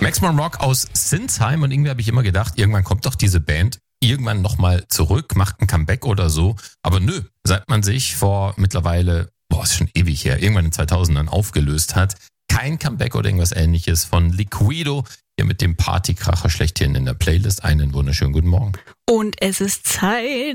Maximum Rock aus Sinsheim und irgendwie habe ich immer gedacht, irgendwann kommt doch diese Band irgendwann nochmal zurück, macht ein Comeback oder so. Aber nö, seit man sich vor mittlerweile, ist schon ewig her, irgendwann in 2000ern aufgelöst hat, kein Comeback oder irgendwas ähnliches von Liquido. Hier mit dem Partykracher schlechthin in der Playlist. Einen wunderschönen guten Morgen. Und es ist Zeit